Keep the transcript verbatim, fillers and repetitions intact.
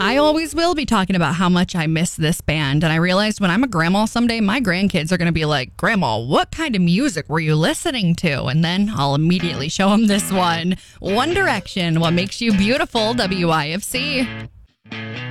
I always will be talking about how much I miss this band. And I realized when I'm a grandma someday, my grandkids are going to be like, Grandma, what kind of music were you listening to? And then I'll immediately show them this one. One Direction, What Makes You Beautiful, W I F C.